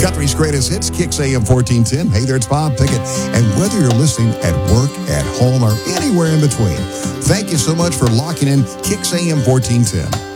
Country's greatest hits, Kicks AM 1410. Hey there, it's Bob Pickett. And whether you're listening at work, at home, or anywhere in between, thank you so much for locking in Kicks AM 1410.